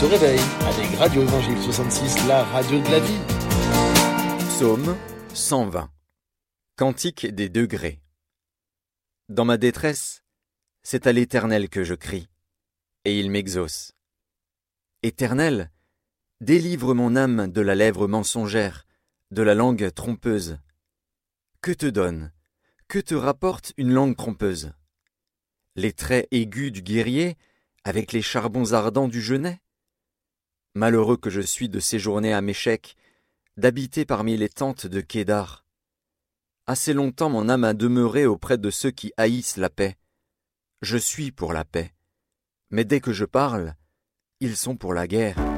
se réveille avec Radio Évangile 66, la radio de la vie. Psaume 120. Cantique des degrés. Dans ma détresse, c'est à l'Éternel que je crie, et il m'exauce. Éternel, délivre mon âme de la lèvre mensongère, de la langue trompeuse. Que te donne, que te rapporte une langue trompeuse? Les traits aigus du guerrier avec les charbons ardents du genêt? Malheureux que je suis de séjourner à Méchec, d'habiter parmi les tentes de Kédar. Assez longtemps mon âme a demeuré auprès de ceux qui haïssent la paix. Je suis pour la paix, mais dès que je parle, ils sont pour la guerre.